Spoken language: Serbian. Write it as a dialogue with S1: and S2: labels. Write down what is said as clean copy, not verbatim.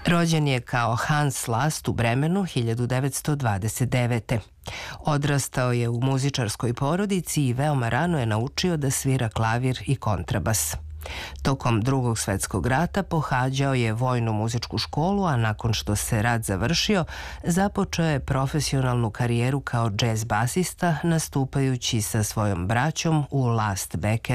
S1: Rođen je kao Hans Last u Bremenu 1929. Odrastao je u muzičarskoj porodici i veoma rano je naučio da svira klavir i kontrabas. Tokom Drugog svetskog rata pohađao je vojnu muzičku školu, a nakon što se rat završio, započeo je profesionalnu karijeru kao džez basista, nastupajući sa svojom braćom u Last Becker